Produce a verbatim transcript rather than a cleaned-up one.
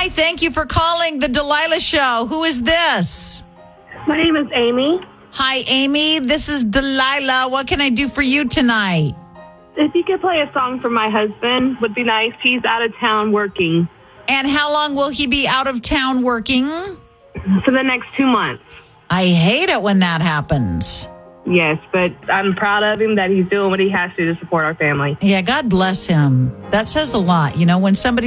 Hi, thank you for calling the Delilah Show. Who is this? My name is Amy. Hi, Amy. This is Delilah. What can I do for you tonight? If you could play a song for my husband, would be nice. He's out of town working. And how long will he be out of town working? For the next two months. I hate it when that happens. Yes, but I'm proud of him that he's doing what he has to to support our family. Yeah, God bless him. That says a lot. You know, when somebody